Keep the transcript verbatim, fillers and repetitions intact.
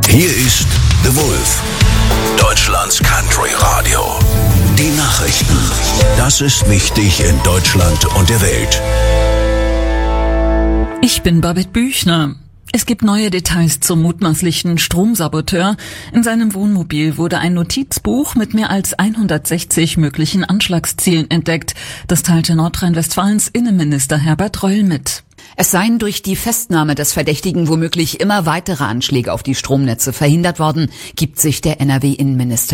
Hier ist The Wolf, Deutschlands Country Radio. Die Nachrichten. Das ist wichtig in Deutschland und der Welt. Ich bin Babette Büchner. Es gibt neue Details zum mutmaßlichen Stromsaboteur. In seinem Wohnmobil wurde ein Notizbuch mit mehr als hundertsechzig möglichen Anschlagszielen entdeckt. Das teilte Nordrhein-Westfalens Innenminister Herbert Reul mit. Es seien durch die Festnahme des Verdächtigen womöglich immer weitere Anschläge auf die Stromnetze verhindert worden, gibt sich der N R W-Innenminister